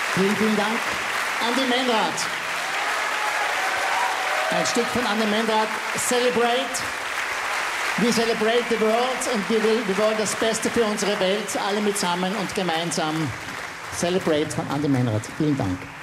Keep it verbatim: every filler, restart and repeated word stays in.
Vielen, vielen Dank. Andi Menrad. Ein Stück von Andi Menrad, Celebrate. We celebrate the world und wir, will, wir wollen das Beste für unsere Welt, alle mitsammen und gemeinsam. Celebrate von Andi Menrad. Vielen Dank.